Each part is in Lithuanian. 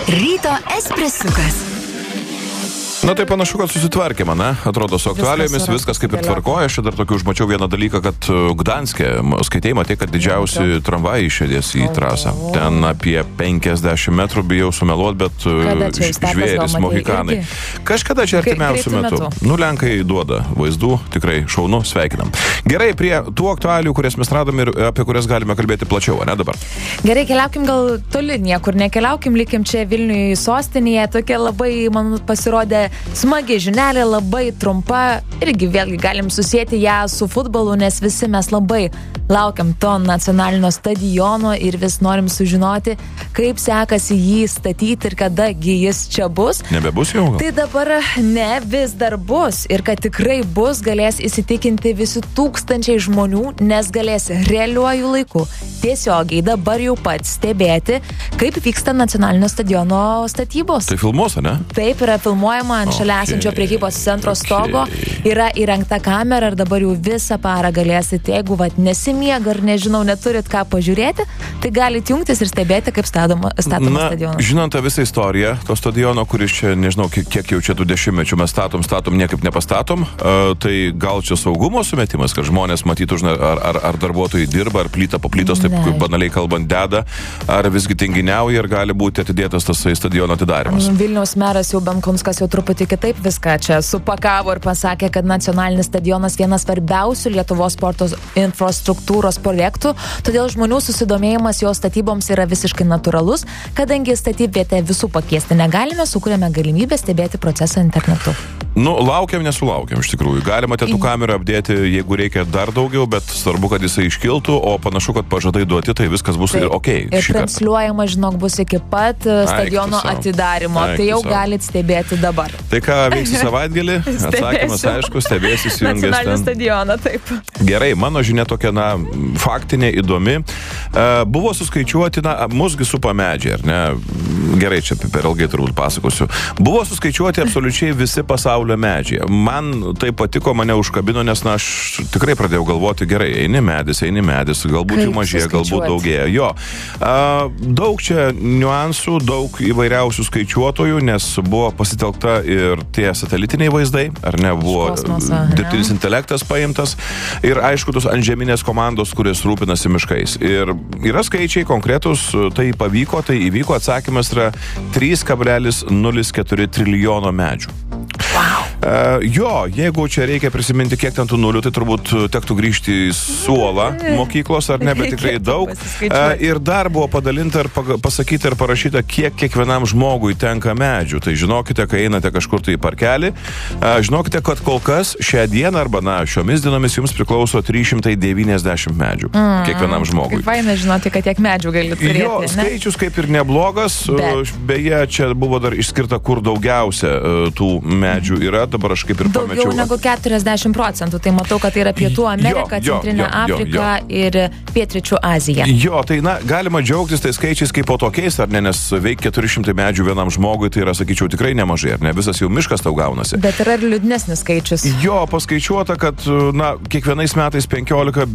Ryto espresukas. Na tai panašu, kad susitvarkėme, ne? Atrodo, su aktualijomis viskas kaip ir tvarkoja. Aš dar tokių užmačiau vieną dalyką, kad Gdanske, skaitėjai, matė, kad didžiausi tramvajai išėdės į trasą. Ten apie 50 metrų, bijau sumeluot, bet žvėris, mohikanai. Kažkada čia artimiausiu metu. Lenkai duoda vaizdų, tikrai šaunu, sveikinam. Gerai, prie tų aktualijų, kurias mes radom ir apie kurias galime kalbėti plačiau, ne dabar? Gerai, keliaukim gal toli, niekur nekeliaukim, likim čia Vilniuje sostinėje. Tokia labai, man pasirodė, smagi žinelė, labai trumpa, irgi vėlgi galim susėti ją su futbolu, nes visi mes labai laukiam to nacionalinio stadiono ir vis norim sužinoti, kaip sekasi jį statyti ir kadagi jis čia bus. Nebebus jau? Tai dabar ne, vis dar bus ir kad tikrai bus, galės įsitikinti visi tūkstančiai žmonių, nes galės realiuoju laiku tiesiogiai dabar jau pats stebėti, kaip vyksta nacionalinio stadiono statybos. Tai filmuos, ne? Taip, yra filmuojama ant šalia esančio prekybos centro stogo, yra įrengta kamera ir dabar jau visą parą galėsit, jeigu nesimiega ar nežinau, neturit ką pažiūrėti, tai galite jungtis ir stebėti, kaip statomas stadionas. Žinant tą visą istoriją, to stadiono, kuris čia, nežinau, kiek jau čia tų dešimtmečių mes statom, niekaip nepastatom, tai gal čia saugumo sumetimas, kad žmonės matytų, ar darbuotojai dirba, ar plyta po plytos, taip banaliai kalbant, deda, ar visgi tinginiauja ir gali būti atidėtas tas stadiono atidarimas. Vilniaus meras jau Benkunskas jau truputį kitaip viską čia supakavo ir pasakė, kad nacionalinis stadionas vienas svarbiausių Lietuvos sporto infrastruktūros projektų, todėl žmonių susidomėjimas jo statyboms yra visiškai natūralus, kadangi statybvietę visų pakviesti negalime, sukūrėme galimybę stebėti procesą internetu. Laukiam, nesulaukiam, iš tikrųjų. Galima tų kamerų apdėti, jeigu reikia dar daugiau, bet svarbu, kad jisai iškiltų, o panašu, kad pažadai duoti, tai viskas bus ir okei. Ir transliuojama, žinok, bus iki pat stadiono atidarimo, tai jau galit stebėti dabar. Tai ką veiksi savaitgalį? Atsakymas aišku, stebėsi įsijungęs ten. Nacionalinį stadioną, taip. Gerai, mano žinia tokia, faktinė, įdomi. Buvo suskaičiuoti, musgi supa medžiai, ar ne? Gerai, čia per ilgai turbūt pasakosiu. Buvo suskaičiuoti absoliučiai visi pasaulio medžiai. Man tai patiko, mane užkabino, nes aš tikrai pradėjau galvoti, gerai, eini medis, galbūt jų mažėja, galbūt daugėja. Jo. Daug čia niuansų, daug įvairiausių skaičiuotojų, nes buvo pasitelkta ir tie satelitiniai vaizdai, ar ne, buvo dirbtinis intelektas paimtas ir aišku, tos antžeminės komandos, kuris rūpinasi miškais. Ir yra skaičiai konkretus, tai pavyko, tai įvyko, atsakymas yra 3,04 trilijono medžių. Jo, jeigu čia reikia prisiminti, kiek ten tų nulių, tai turbūt tektų grįžti į suolą mokyklos, ar ne, bet tikrai daug. Ir dar buvo padalinta ir pasakyti ir parašyta, kiek kiekvienam žmogui tenka medžių. Tai žinokite, kai einate kažkur tai į parkelį, žinokite, kad kol kas šią dieną arba šiomis dienomis jums priklauso 390 medžių kiekvienam žmogui. Kaip faina žinoti, kad tiek medžių gali turėti. Jo, skaičius kaip ir neblogas, beje, čia buvo dar išskirta, kur daugiausia tų medžių yra. Dabar aš kaip ir pamečiau. Daugiau negu 40%, tai matau, kad tai yra Pietų Amerika, Centrinė Afrika ir Pietryčių Azija. Jo, tai galima džiaugtis tai skaičiais kaip po tokiais, ar ne, nes veik 400 medžių vienam žmogui, tai yra, sakyčiau, tikrai nemažai, ar ne, visas jau miškas tau gaunasi. Bet yra ir liūdnesnis skaičius. Jo, paskaičiuota, kad, kiekvienais metais 15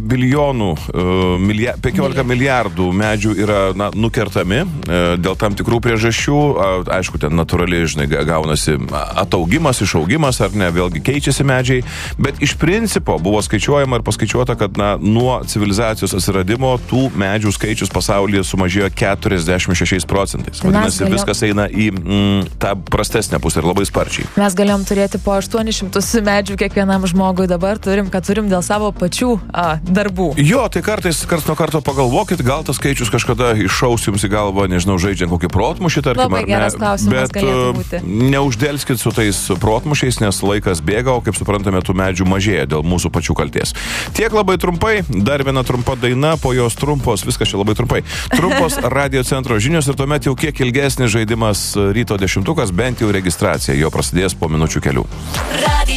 milijardų medžių yra, nukertami dėl tam tikrų priežasčių. Aišku, ten natūraliai, žinai, gaunasi ataugimas, išaugimas, ar ne, vėlgi keičiasi medžiai, bet iš principo buvo skaičiuojama ir paskaičiuota, kad nuo civilizacijos atsiradimo tų medžių skaičius pasaulyje sumažėjo 46%. Vadinasi, viskas eina į tą prastesnę pusę ir labai sparčiai. Mes galėjom turėti po 800 medžių kiekvienam žmogui, dabar turim dėl savo pačių darbų. Jo, tai kartais nuo karto pagalvokit, gal tas skaičius kažkada iššaus jums į galvą, nežinau, žaidžiant kokį protmušį, tarkim, labai geras klausimas galėtų būti. Neuždelskit su tais protmušiais, nes laikas bėga, o kaip suprantame, tų medžių mažėja dėl mūsų pačių kalties. Tiek labai trumpai, dar viena trumpa daina, po jos trumpos, viskas čia labai trumpai. Trumpos radio centro žinios ir tuomet jau kiek ilgesnis žaidimas ryto 10, bent jau registracija, jo prasidės po minučių kelių.